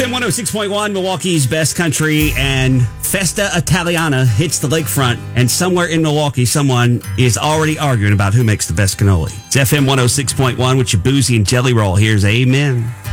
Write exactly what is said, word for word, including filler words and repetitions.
one oh six point one, Milwaukee's best country, and Festa Italiana hits the lakefront, and somewhere in Milwaukee, someone is already arguing about who makes the best cannoli. It's F M one oh six point one with your boozy and jelly roll. Here's Amen.